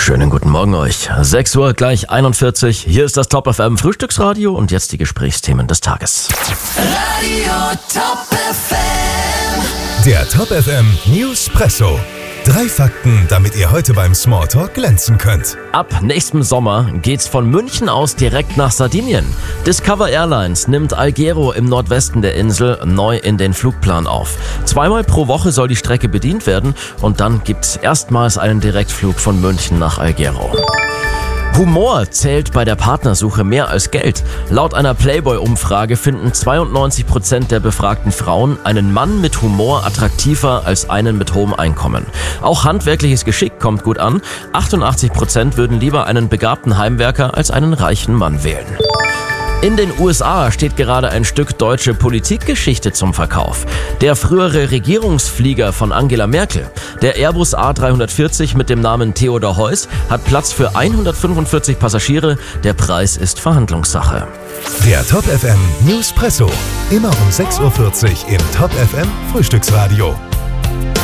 Schönen guten Morgen euch. 6 Uhr gleich 41. Hier ist das Top FM Frühstücksradio und jetzt die Gesprächsthemen des Tages. Radio Top FM. Der Top FM Newspresso. 3 Fakten, damit ihr heute beim Smalltalk glänzen könnt. Ab nächstem Sommer geht's von München aus direkt nach Sardinien. Discover Airlines nimmt Alghero im Nordwesten der Insel neu in den Flugplan auf. 2-mal pro Woche soll die Strecke bedient werden und dann gibt's erstmals einen Direktflug von München nach Alghero. Humor zählt bei der Partnersuche mehr als Geld. Laut einer Playboy-Umfrage finden 92% der befragten Frauen einen Mann mit Humor attraktiver als einen mit hohem Einkommen. Auch handwerkliches Geschick kommt gut an. 88% würden lieber einen begabten Heimwerker als einen reichen Mann wählen. In den USA steht gerade ein Stück deutsche Politikgeschichte zum Verkauf. Der frühere Regierungsflieger von Angela Merkel, der Airbus A340 mit dem Namen Theodor Heuss, hat Platz für 145 Passagiere. Der Preis ist Verhandlungssache. Der Top FM Newspresso. Immer um 6.40 Uhr im Top FM Frühstücksradio.